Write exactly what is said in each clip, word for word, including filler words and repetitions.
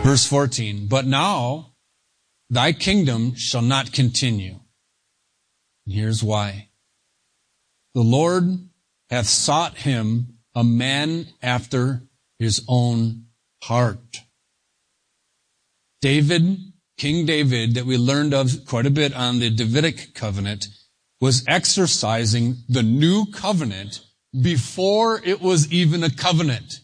Verse fourteen, but now thy kingdom shall not continue. And here's why. The Lord hath sought him a man after his own heart. David, King David, that we learned of quite a bit on the Davidic covenant, was exercising the new covenant before it was even a covenant.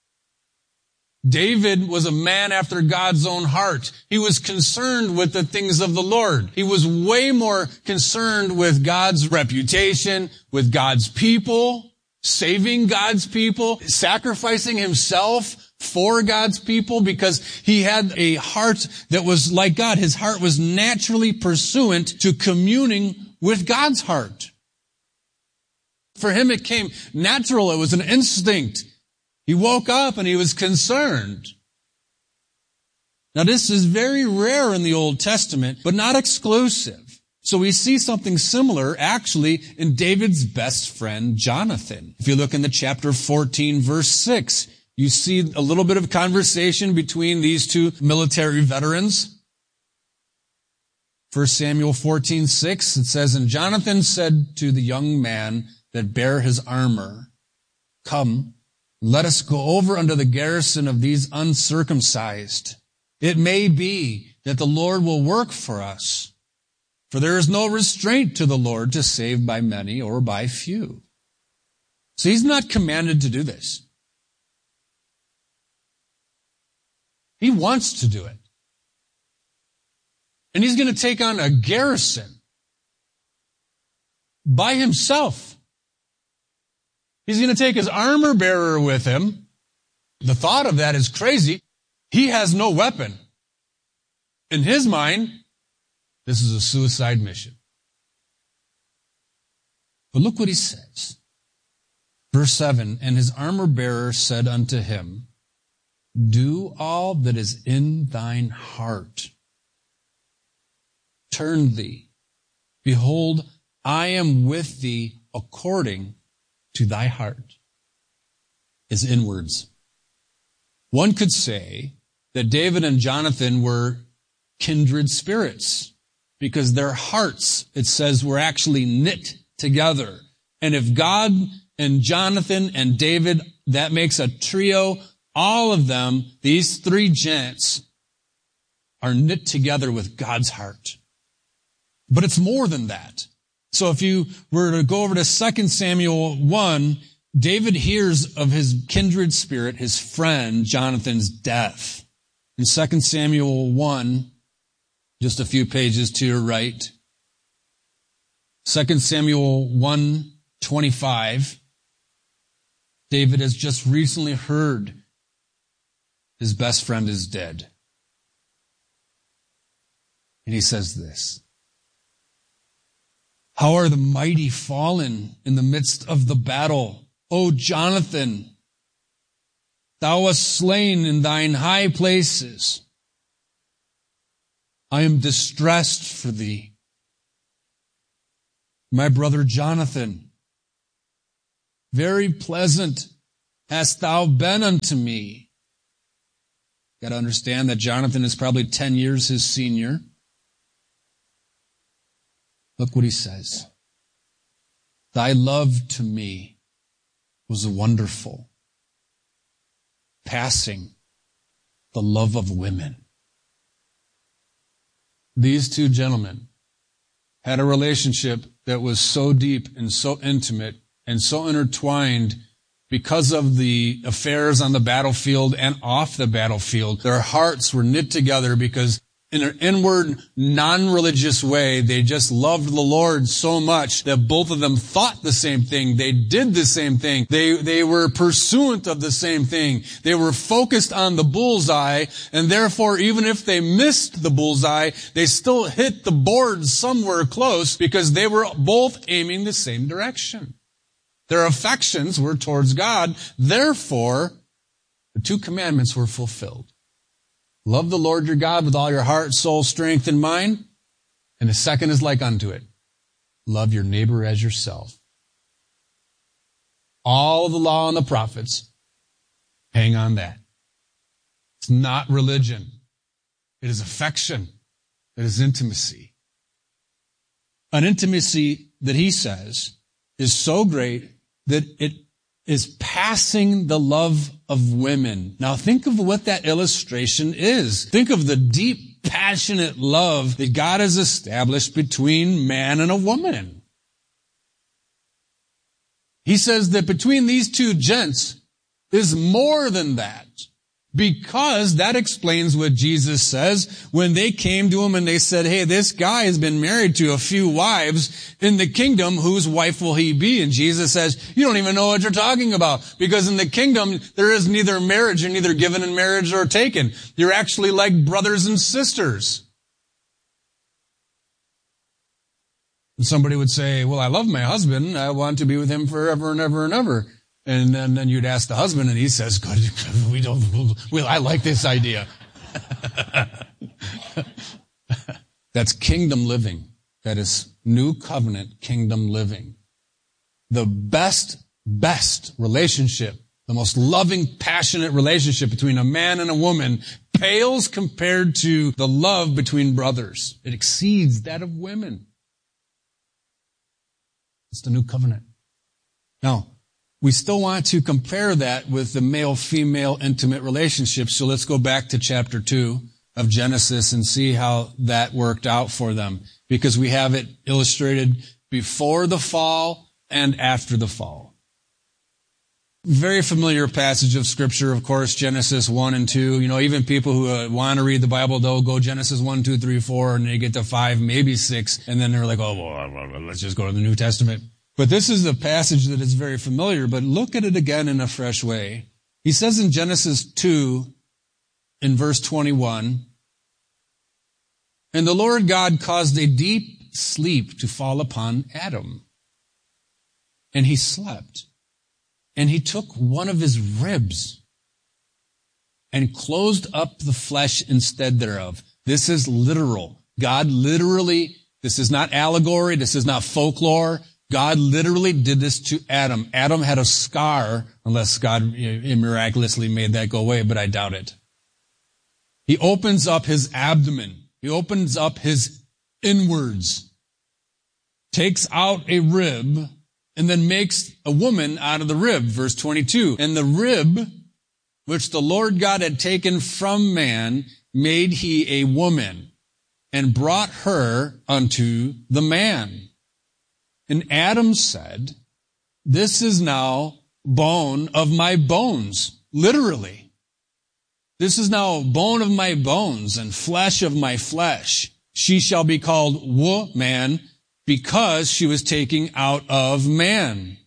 David was a man after God's own heart. He was concerned with the things of the Lord. He was way more concerned with God's reputation, with God's people, saving God's people, sacrificing himself for God's people, because he had a heart that was like God. His heart was naturally pursuant to communing with God's heart. For him it came natural. It was an instinct. He woke up and he was concerned. Now this is very rare in the Old Testament, but not exclusive. So we see something similar actually in David's best friend, Jonathan. If you look in the chapter fourteen, verse six, you see a little bit of conversation between these two military veterans. First Samuel fourteen, six, it says, and Jonathan said to the young man that bare his armor, come, let us go over unto the garrison of these uncircumcised. It may be that the Lord will work for us, for there is no restraint to the Lord to save by many or by few. So he's not commanded to do this. He wants to do it. And he's going to take on a garrison by himself. He's going to take his armor bearer with him. The thought of that is crazy. He has no weapon. In his mind, this is a suicide mission. But look what he says. Verse seven, and his armor bearer said unto him, do all that is in thine heart. Turn thee. Behold, I am with thee according to thy heart. Is inwards. One could say that David and Jonathan were kindred spirits because their hearts, it says, were actually knit together. And if God and Jonathan and David, that makes a trio. All of them, these three gents, are knit together with God's heart. But it's more than that. So if you were to go over to Second Samuel one, David hears of his kindred spirit, his friend Jonathan's death. In Second Samuel one, just a few pages to your right, Second Samuel one twenty-five, David has just recently heard his best friend is dead. And he says this, how are the mighty fallen in the midst of the battle? O Jonathan, thou wast slain in thine high places. I am distressed for thee. My brother Jonathan, very pleasant hast thou been unto me. Got to understand that Jonathan is probably ten years his senior. Look what he says. Thy love to me was wonderful, passing the love of women. These two gentlemen had a relationship that was so deep and so intimate and so intertwined because of the affairs on the battlefield and off the battlefield. Their hearts were knit together because in an inward, non-religious way, they just loved the Lord so much that both of them thought the same thing. They did the same thing. They, they were pursuant of the same thing. They were focused on the bullseye, and therefore, even if they missed the bullseye, they still hit the board somewhere close because they were both aiming the same direction. Their affections were towards God. Therefore, the two commandments were fulfilled. Love the Lord your God with all your heart, soul, strength, and mind. And the second is like unto it. Love your neighbor as yourself. All of the law and the prophets hang on that. It's not religion. It is affection. It is intimacy. An intimacy that he says is so great that it is passing the love of women. Now think of what that illustration is. Think of the deep, passionate love that God has established between man and a woman. He says that between these two gents is more than that. Because that explains what Jesus says when they came to him and they said, hey, this guy has been married to a few wives in the kingdom. Whose wife will he be? And Jesus says, you don't even know what you're talking about. Because in the kingdom, there is neither marriage, you're neither given in marriage or taken. You're actually like brothers and sisters. And somebody would say, well, I love my husband. I want to be with him forever and ever and ever. And then, then you'd ask the husband, and he says, "Good, we don't. Well, I like this idea." That's kingdom living. That is new covenant kingdom living. The best, best relationship, the most loving, passionate relationship between a man and a woman pales compared to the love between brothers. It exceeds that of women. It's the new covenant. Now, we still want to compare that with the male-female intimate relationship. So let's go back to chapter two of Genesis and see how that worked out for them. Because we have it illustrated before the fall and after the fall. Very familiar passage of Scripture, of course, Genesis one and two. You know, even people who uh, want to read the Bible, they'll go Genesis one, two, three, four, and they get to five, maybe six, and then they're like, oh, well, let's just go to the New Testament. But this is a passage that is very familiar, but look at it again in a fresh way. He says in Genesis two, in verse twenty-one, and the Lord God caused a deep sleep to fall upon Adam. And he slept. And he took one of his ribs and closed up the flesh instead thereof. This is literal. God literally, this is not allegory, this is not folklore. God literally did this to Adam. Adam had a scar, unless God miraculously made that go away, but I doubt it. He opens up his abdomen. He opens up his inwards, takes out a rib, and then makes a woman out of the rib. Verse twenty-two. And the rib, which the Lord God had taken from man, made he a woman, and brought her unto the man. And Adam said, this is now bone of my bones. Literally. This is now bone of my bones and flesh of my flesh. She shall be called woman because she was taken out of man.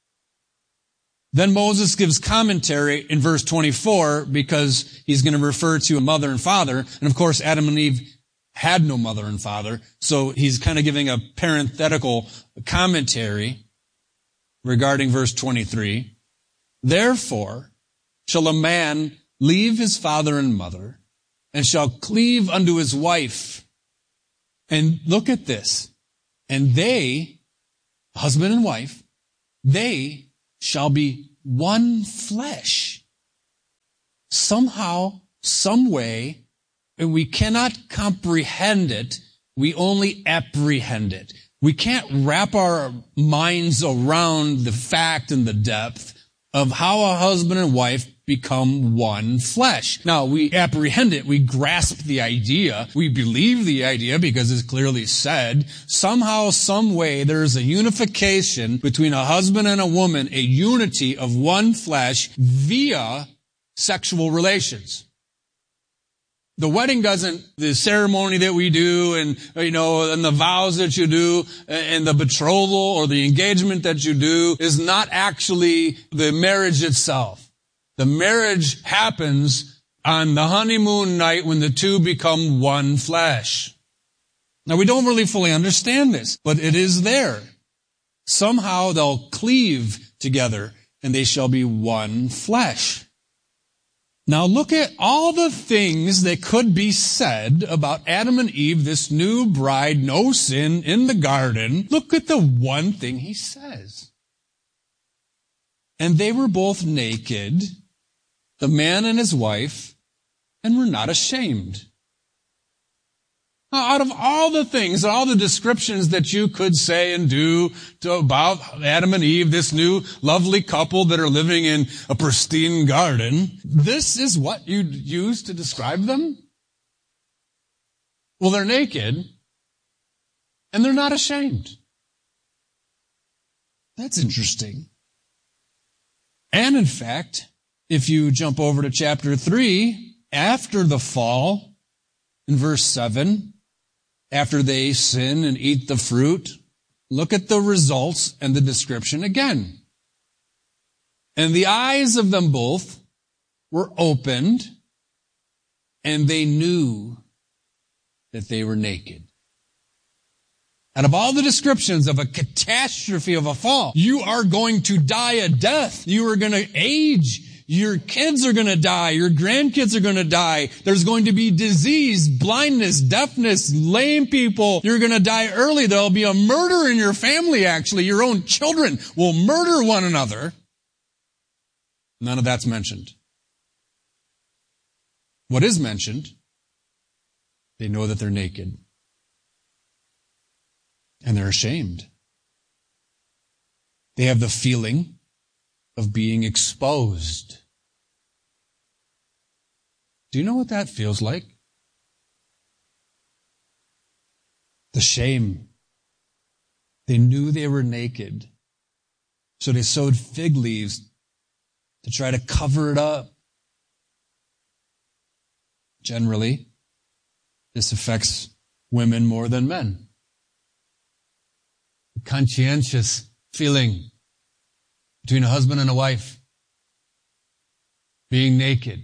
Then Moses gives commentary in verse twenty-four because he's going to refer to a mother and father. And of course, Adam and Eve had no mother and father. So he's kind of giving a parenthetical commentary regarding verse twenty-three. Therefore shall a man leave his father and mother and shall cleave unto his wife. And look at this. And they, husband and wife, they shall be one flesh. Somehow, some way, and we cannot comprehend it, we only apprehend it. We can't wrap our minds around the fact and the depth of how a husband and wife become one flesh. Now, we apprehend it, we grasp the idea, we believe the idea because it's clearly said. Somehow, some way, there is a unification between a husband and a woman, a unity of one flesh via sexual relations. The wedding doesn't, the ceremony that we do and, you know, and the vows that you do and the betrothal or the engagement that you do is not actually the marriage itself. The marriage happens on the honeymoon night when the two become one flesh. Now, we don't really fully understand this, but it is there. Somehow they'll cleave together and they shall be one flesh. Now look at all the things that could be said about Adam and Eve, this new bride, no sin, in the garden. Look at the one thing he says. And they were both naked, the man and his wife, and were not ashamed. Out of all the things, all the descriptions that you could say and do to, about Adam and Eve, this new lovely couple that are living in a pristine garden, this is what you'd use to describe them? Well, they're naked, and they're not ashamed. That's interesting. And in fact, if you jump over to chapter three, after the fall, in verse seven, after they sin and eat the fruit, look at the results and the description again. And the eyes of them both were opened, and they knew that they were naked. Out of all the descriptions of a catastrophe of a fall, you are going to die a death. You are going to age. Your kids are going to die. Your grandkids are going to die. There's going to be disease, blindness, deafness, lame people. You're going to die early. There'll be a murder in your family, actually. Your own children will murder one another. None of that's mentioned. What is mentioned? They know that they're naked. And they're ashamed. They have the feeling of being exposed. Do you know what that feels like? The shame. They knew they were naked, so they sewed fig leaves to try to cover it up. Generally, this affects women more than men. The conscientious feeling between a husband and a wife, being naked.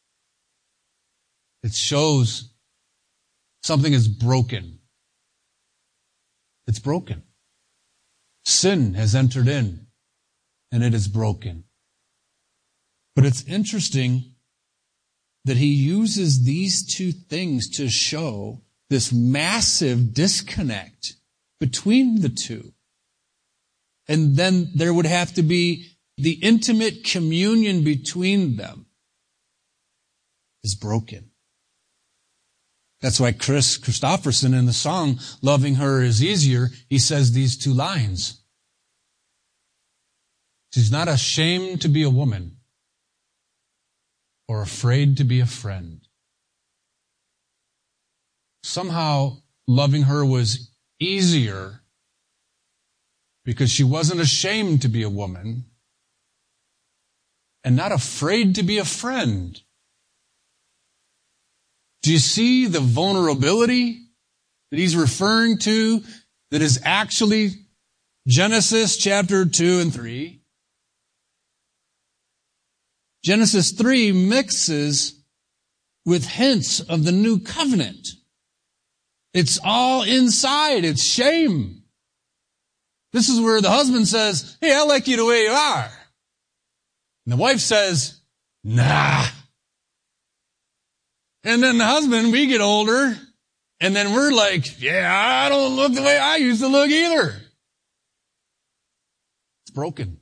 It shows something is broken. It's broken. Sin has entered in, and it is broken. But it's interesting that he uses these two things to show this massive disconnect between the two. And then there would have to be the intimate communion between them is broken. That's why Chris Christopherson in the song, Loving Her is Easier, he says these two lines. She's not ashamed to be a woman or afraid to be a friend. Somehow loving her was easier because she wasn't ashamed to be a woman and not afraid to be a friend. Do you see the vulnerability that he's referring to that is actually Genesis chapter two and three? Genesis three mixes with hints of the new covenant. It's all inside. It's shame. This is where the husband says, hey, I like you the way you are. And the wife says, nah. And then the husband, we get older, and then we're like, yeah, I don't look the way I used to look either. It's broken.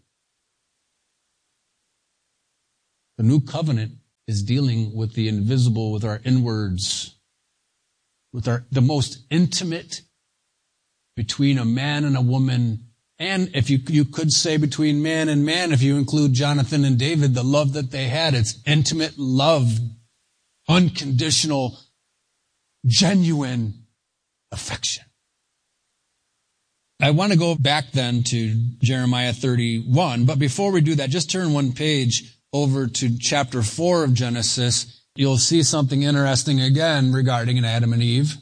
The new covenant is dealing with the invisible, with our inwards, with our the most intimate between a man and a woman, and if you you could say between man and man, if you include Jonathan and David, the love that they had, it's intimate love, unconditional, genuine affection. I want to go back then to Jeremiah thirty-one, but before we do that, just turn one page over to chapter four of Genesis. You'll see something interesting again regarding Adam and Eve.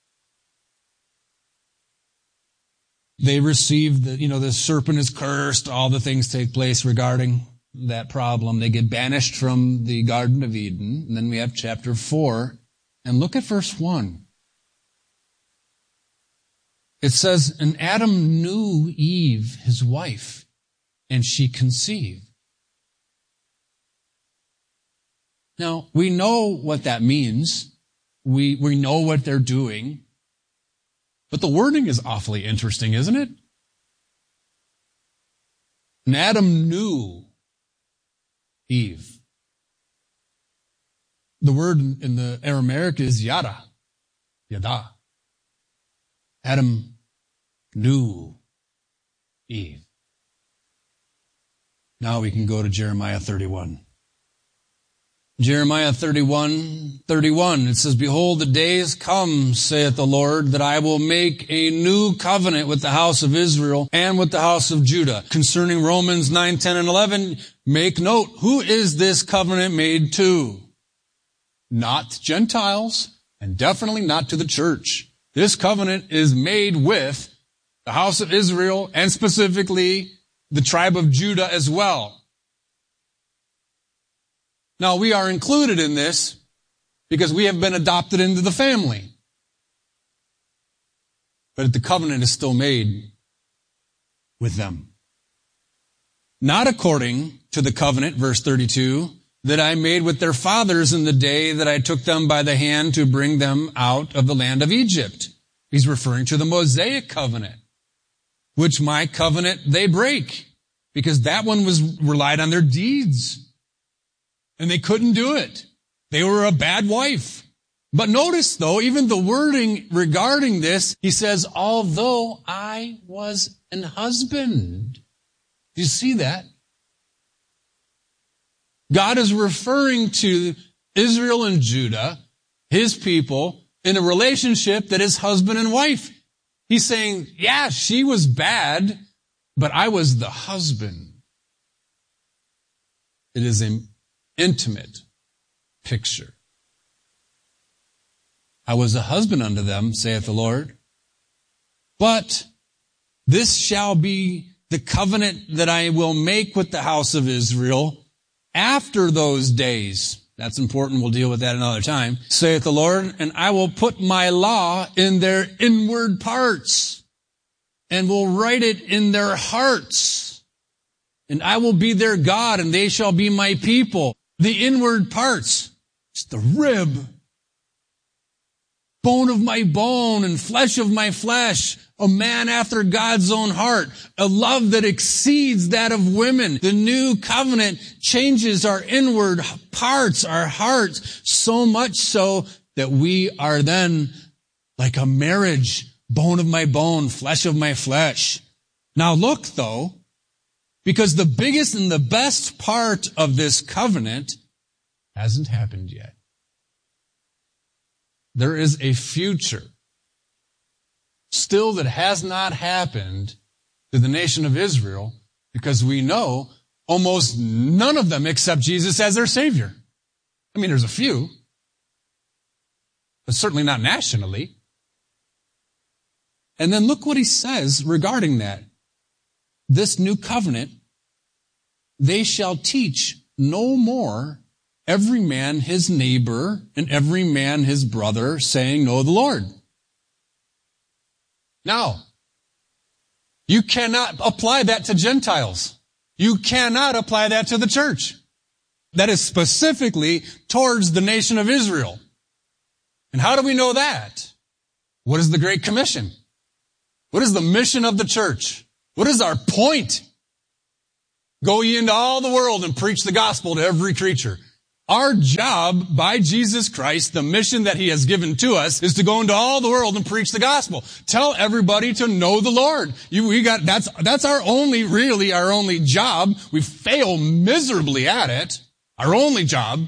They receive the, you know, the serpent is cursed. All the things take place regarding that problem. They get banished from the Garden of Eden. And then we have chapter four. And look at verse one. It says, and Adam knew Eve, his wife, and she conceived. Now, we know what that means. We, we know what they're doing. But the wording is awfully interesting, isn't it? And Adam knew Eve. The word in the Aramaic is yada, yada. Adam knew Eve. Now we can go to Jeremiah thirty-one. Jeremiah thirty-one, thirty-one, it says, Behold, the days come, saith the Lord, that I will make a new covenant with the house of Israel and with the house of Judah. Concerning Romans nine, ten, and eleven, make note, who is this covenant made to? Not Gentiles, and definitely not to the church. This covenant is made with the house of Israel and specifically the tribe of Judah as well. Now, we are included in this because we have been adopted into the family. But the covenant is still made with them. Not according to the covenant, verse thirty-two, that I made with their fathers in the day that I took them by the hand to bring them out of the land of Egypt. He's referring to the Mosaic covenant, which my covenant they break, because that one was relied on their deeds. And they couldn't do it. They were a bad wife. But notice, though, even the wording regarding this, he says, although I was an husband. Do you see that? God is referring to Israel and Judah, his people, in a relationship that is husband and wife. He's saying, yeah, she was bad, but I was the husband. It is an intimate picture. I was a husband unto them, saith the Lord. But this shall be the covenant that I will make with the house of Israel after those days. That's important. We'll deal with that another time. Saith the Lord, and I will put my law in their inward parts and will write it in their hearts. And I will be their God and they shall be my people. The inward parts, it's the rib, bone of my bone and flesh of my flesh, a man after God's own heart, a love that exceeds that of women. The new covenant changes our inward parts, our hearts, so much so that we are then like a marriage, bone of my bone, flesh of my flesh. Now look though, because the biggest and the best part of this covenant hasn't happened yet. There is a future still that has not happened to the nation of Israel, because we know almost none of them accept Jesus as their Savior. I mean, there's a few, but certainly not nationally. And then look what he says regarding that. This new covenant, they shall teach no more every man his neighbor and every man his brother, saying, know the Lord. Now, you cannot apply that to Gentiles. You cannot apply that to the church. That is specifically towards the nation of Israel. And how do we know that? What is the Great Commission? What is the mission of the church? What is our point? Go ye into all the world and preach the gospel to every creature. Our job by Jesus Christ, the mission that he has given to us, is to go into all the world and preach the gospel. Tell everybody to know the Lord. You, we got, that's, that's our only, really our only job. We fail miserably at it. Our only job.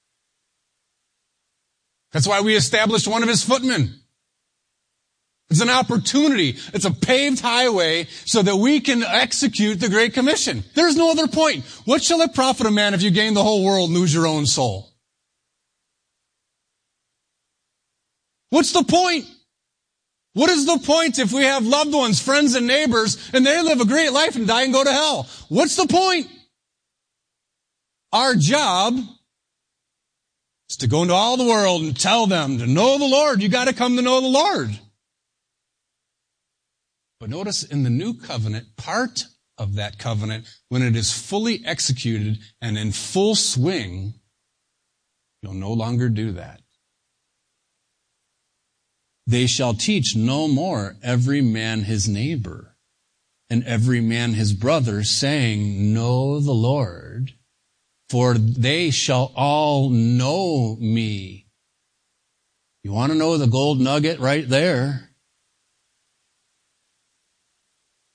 That's why we established one of his footmen. It's an opportunity. It's a paved highway so that we can execute the Great Commission. There's no other point. What shall it profit a man if you gain the whole world and lose your own soul? What's the point? What is the point if we have loved ones, friends, and neighbors, and they live a great life and die and go to hell? What's the point? Our job is to go into all the world and tell them to know the Lord. You got to come to know the Lord. But notice in the new covenant, part of that covenant, when it is fully executed and in full swing, you'll no longer do that. They shall teach no more every man his neighbor and every man his brother, saying, know the Lord, for they shall all know me. You want to know the gold nugget right there?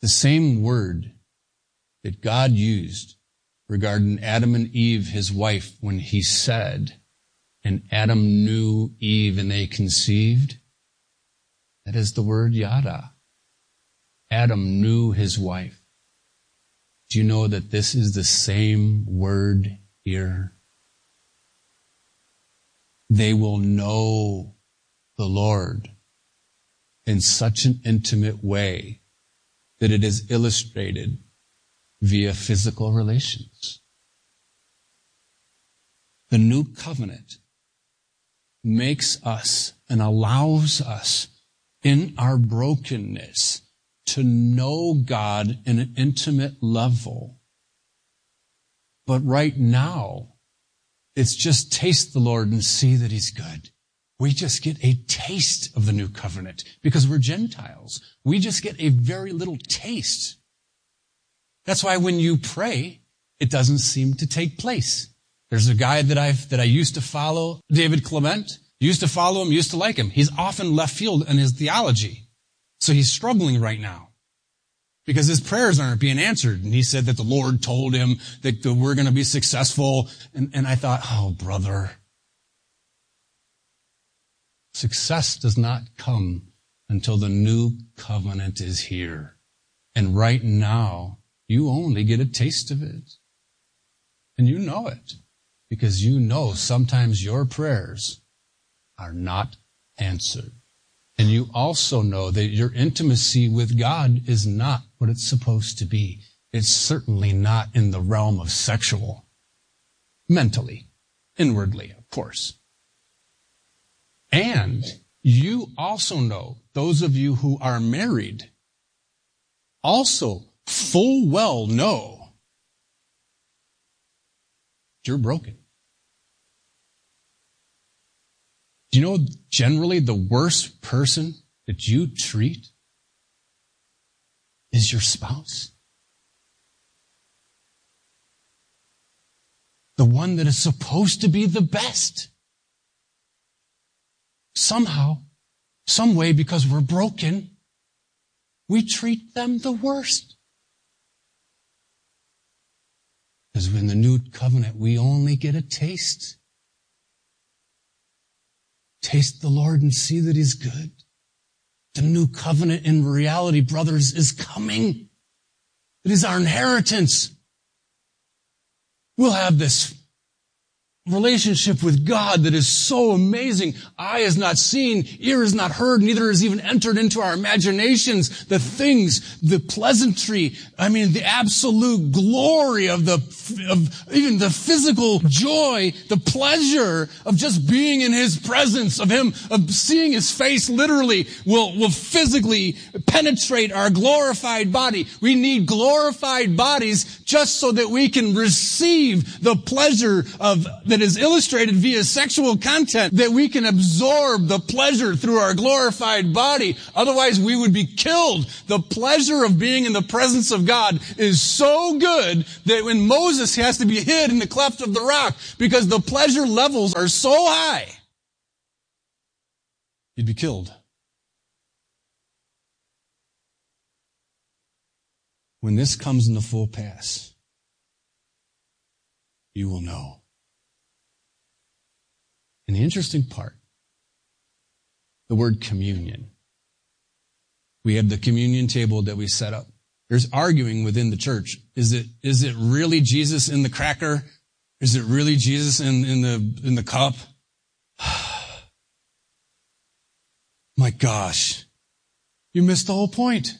The same word that God used regarding Adam and Eve, his wife, when he said, and Adam knew Eve and they conceived, that is the word yada. Adam knew his wife. Do you know that this is the same word here? They will know the Lord in such an intimate way that it is illustrated via physical relations. The new covenant makes us and allows us in our brokenness to know God in an intimate level. But right now, it's just taste the Lord and see that He's good. We just get a taste of the new covenant because we're Gentiles. We just get a very little taste. That's why when you pray, it doesn't seem to take place. There's a guy that I've, that I used to follow, David Clement. Used to follow him, used to like him. He's often left field in his theology. So he's struggling right now because his prayers aren't being answered. And he said that the Lord told him that we're going to be successful. And, and I thought, oh, brother, success does not come until the new covenant is here. And right now, you only get a taste of it. And you know it because you know sometimes your prayers are not answered. And you also know that your intimacy with God is not what it's supposed to be. It's certainly not in the realm of sexual. Mentally, inwardly, of course. And you also know, those of you who are married, also full well know you're broken. Do you know generally the worst person that you treat is your spouse? The one that is supposed to be the best. Somehow, some way, because we're broken, we treat them the worst. Because in the new covenant, we only get a taste. Taste the Lord and see that He's good. The new covenant in reality, brothers, is coming. It is our inheritance. We'll have this relationship with God that is so amazing. Eye has not seen, ear has not heard, neither has even entered into our imaginations the things, the pleasantry, I mean, the absolute glory of the, of even the physical joy, the pleasure of just being in His presence, of Him, of seeing His face literally will, will physically penetrate our glorified body. We need glorified bodies just so that we can receive the pleasure of that is illustrated via sexual content, that we can absorb the pleasure through our glorified body. Otherwise, we would be killed. The pleasure of being in the presence of God is so good that when Moses has to be hid in the cleft of the rock because the pleasure levels are so high, he'd be killed. When this comes in the full pass, you will know. And the interesting part, the word communion. We have the communion table that we set up. There's arguing within the church. Is it, is it really Jesus in the cracker? Is it really Jesus in, in the, in the cup? My gosh. You missed the whole point.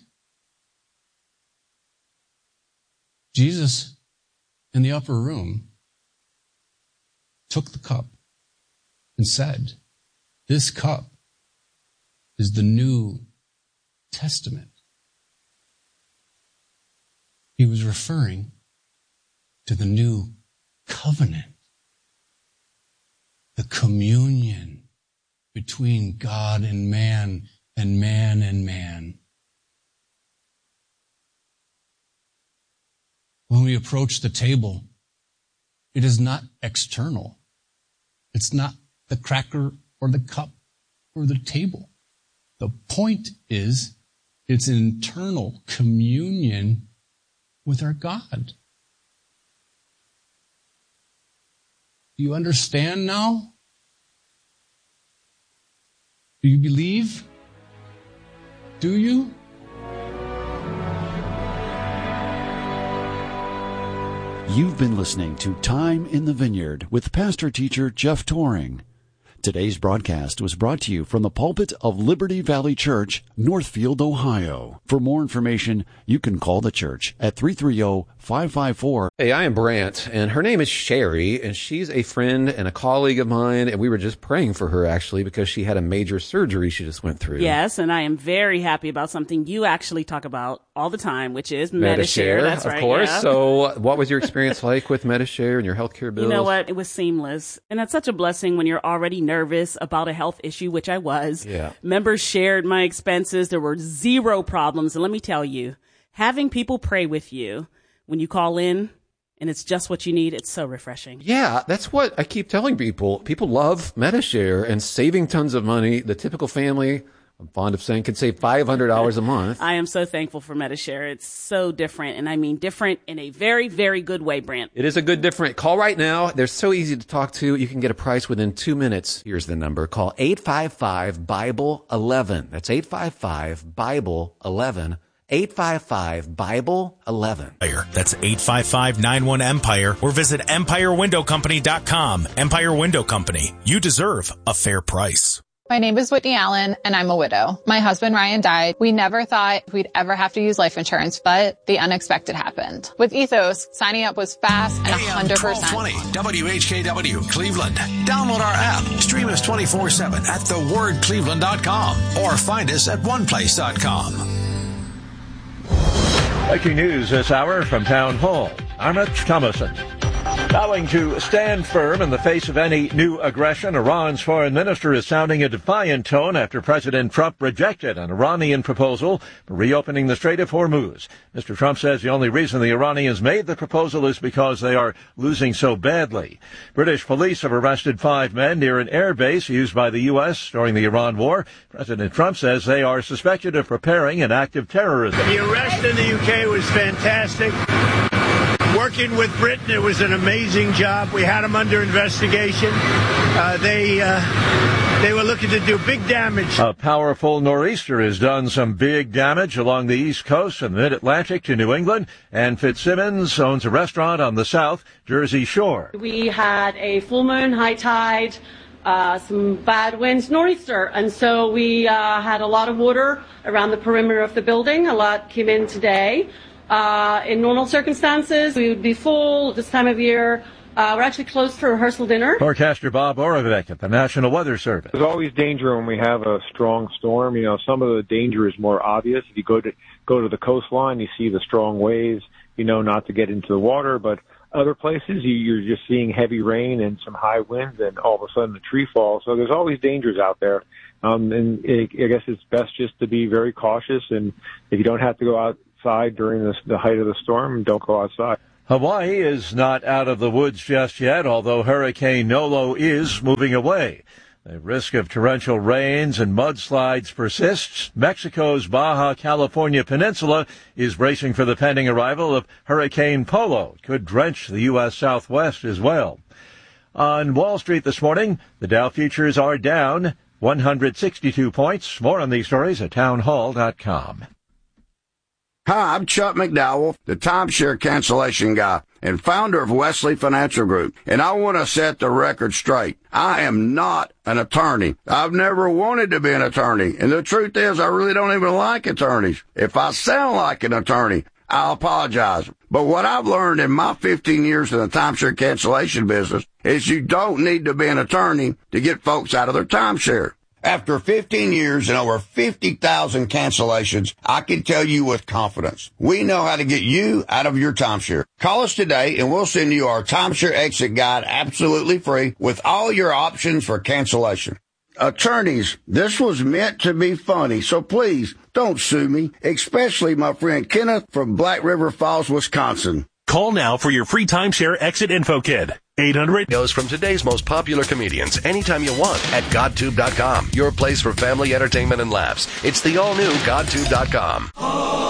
Jesus in the upper room took the cup and said, this cup is the New Testament. He was referring to the new covenant, the communion between God and man and man and man. When we approach the table, it is not external. It's not the cracker or the cup or the table. The point is, It's an internal communion with our God. Do you understand now? Do you believe? Do you? You've been listening to Time in the Vineyard with pastor-teacher Jeff Toring. Today's broadcast was brought to you from the pulpit of Liberty Valley Church, Northfield, Ohio. For more information, you can call the church at three three zero, five five four. Hey, I am Brant, and her name is Sherry, and she's a friend and a colleague of mine, and we were just praying for her, actually, because she had a major surgery she just went through. Yes, and I am very happy about something you actually talk about all the time, which is Metashare. Metashare. That's of right, course. yeah. So what was your experience like with Metashare and your healthcare bills? You know what? It was seamless. And that's such a blessing when you're already nervous about a health issue, which I was. Yeah. Members shared my expenses. There were zero problems. And let me tell you, having people pray with you when you call in and it's just what you need, it's so refreshing. Yeah, that's what I keep telling people. People love Metashare and saving tons of money. The typical family, I'm fond of saying, can save five hundred dollars a month. I am so thankful for Metashare. It's so different, and I mean different in a very, very good way, Brant. It is a good different. Call right now. They're so easy to talk to. You can get a price within two minutes. Here's the number. Call eight five five, Bible eleven. That's eight five five, Bible eleven. eight five five, Bible eleven. That's eight five five, nine one, EMPIRE or visit empire window company dot com. Empire Window Company. You deserve a fair price. My name is Whitney Allen, and I'm a widow. My husband, Ryan, died. We never thought we'd ever have to use life insurance, but the unexpected happened. With Ethos, signing up was fast and one hundred percent. twelve twenty W H K W, Cleveland. Download our app. Stream us twenty-four seven at the word cleveland dot com or find us at one place dot com. Breaking news this hour from Town Hall. I'm Rich Thomason. Vowing to stand firm in the face of any new aggression, Iran's foreign minister is sounding a defiant tone after President Trump rejected an Iranian proposal for reopening the Strait of Hormuz. Mister Trump says the only reason the Iranians made the proposal is because they are losing so badly. British police have arrested five men near an air base used by the U S during the Iran war. President Trump says they are suspected of preparing an act of terrorism. The arrest in the U K was fantastic. Working with Britain, it was an amazing job. We had them under investigation. Uh, they uh, they were looking to do big damage. A powerful nor'easter has done some big damage along the East Coast and the Mid-Atlantic to New England. And Fitzsimmons owns a restaurant on the South Jersey Shore. We had a full moon, high tide, uh, some bad winds, nor'easter. And so we uh, had a lot of water around the perimeter of the building. A lot came in today. Uh, in normal circumstances, we would be full this time of year. Uh, we're actually closed for rehearsal dinner. Forecaster Bob Oravec at the National Weather Service. There's always danger when we have a strong storm. You know, some of the danger is more obvious. If you go to go to the coastline, you see the strong waves. You know not to get into the water. But other places, you, you're just seeing heavy rain and some high winds, and all of a sudden the tree falls. So there's always dangers out there. Um, and it, I guess it's best just to be very cautious. And if you don't have to go out during this, the height of the storm, don't go outside. Hawaii is not out of the woods just yet, although Hurricane Nolo is moving away. The risk of torrential rains and mudslides persists. Mexico's Baja California Peninsula is bracing for the pending arrival of Hurricane Polo. It could drench the U S Southwest as well. On Wall Street this morning, the Dow futures are down one hundred sixty-two points. More on these stories at town hall dot com. Hi, I'm Chuck McDowell, the timeshare cancellation guy and founder of Wesley Financial Group, and I want to set the record straight. I am not an attorney. I've never wanted to be an attorney, and the truth is I really don't even like attorneys. If I sound like an attorney, I'll apologize. But what I've learned in my fifteen years in the timeshare cancellation business is you don't need to be an attorney to get folks out of their timeshare. After fifteen years and over fifty thousand cancellations, I can tell you with confidence, we know how to get you out of your timeshare. Call us today and we'll send you our timeshare exit guide absolutely free with all your options for cancellation. Attorneys, this was meant to be funny, so please don't sue me, especially my friend Kenneth from Black River Falls, Wisconsin. Call now for your free timeshare exit info kit. eight hundred Videos from today's most popular comedians anytime you want at godtube dot com. Your place for family entertainment and laughs. It's the all-new godtube dot com.